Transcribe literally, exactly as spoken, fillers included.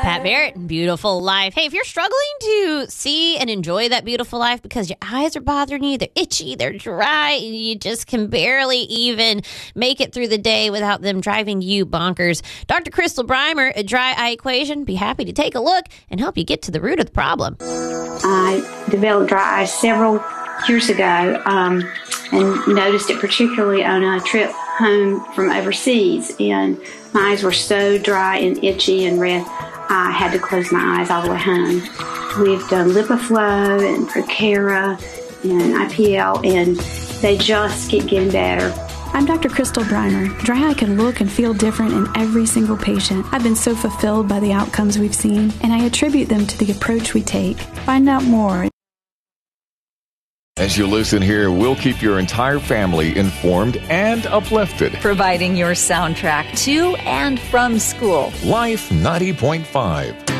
Pat Barrett and Beautiful Life. Hey, if you're struggling to see and enjoy that beautiful life because your eyes are bothering you, they're itchy, they're dry, and you just can barely even make it through the day without them driving you bonkers, Doctor Crystal Breimer at Dry Eye Equation be happy to take a look and help you get to the root of the problem. I developed dry eye several years ago um, and noticed it particularly on a trip home from overseas, and my eyes were so dry and itchy and red, I had to close my eyes all the way home. We've done LipiFlow and Procara and I P L, and they just keep getting better. I'm Doctor Crystal Breimer. Dry eye can look and feel different in every single patient. I've been so fulfilled by the outcomes we've seen, and I attribute them to the approach we take. Find out more. As you listen here, we'll keep your entire family informed and uplifted. Providing your soundtrack to and from school. Life ninety point five.